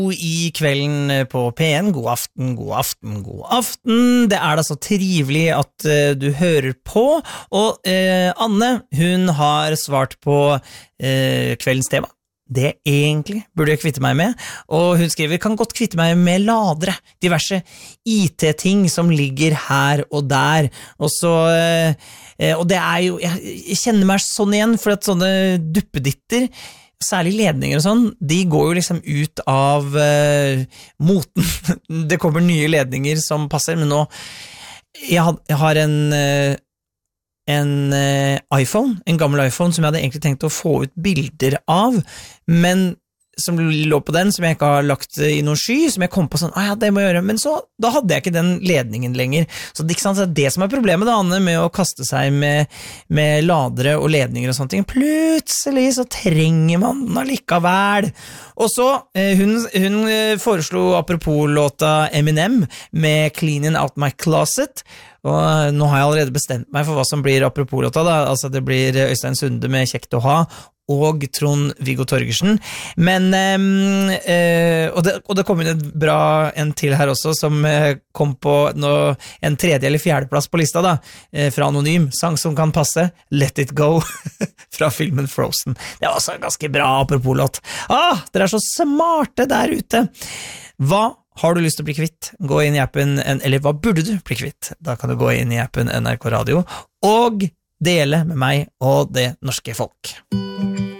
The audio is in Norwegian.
I kvelden på P1, god aften, god aften, god aften. Det da så trivelig at du hører på, og Anne, hun har svart på kveldens tema. Det egentlig burde jeg kvitte meg med, og hun skriver, kan godt kvitte meg med ladere, diverse IT-ting som ligger her og der, og så, og det jo, jeg kjenner meg sånn igjen, for at sånne duppeditter, særlig ledninger og sånn, de går jo liksom ut av moten. Det kommer nye ledninger som passer, men nå, jeg har en iPhone, en gammel iPhone som jeg hadde egentlig tenkt å få ut bilder av, men som lå på den, som jeg ikke har lagt I noen sky, som jeg kom på sånn, ja, det må jeg gjøre, men så, da hadde jeg ikke den ledningen lenger, så det, ikke sant, så det som problemet da, Anne, med å kaste seg med ladere og ledninger og sånne ting, plutselig så trenger man den allikevel, og så, hun foreslo apropos låta Eminem med Cleaning Out My Closet, og nå har jeg allerede bestemt meg for hva som blir apropos låta da, altså det blir Øystein Sunde med Kjekt å ha, og Trond-Viggo Torgersen, men og det kom inn en til her også, som kom på en tredje eller fjerde plass på lista da, fra Anonym, sang som kan passe, Let It Go, fra filmen Frozen. Det var også en ganske bra apropos låt. Dere så smarte der ute. Hva har du lyst til å bli kvitt? Gå inn I appen, eller hva burde du bli kvitt? Da kan du gå inn I appen NRK Radio, og dele med meg og det norske folk.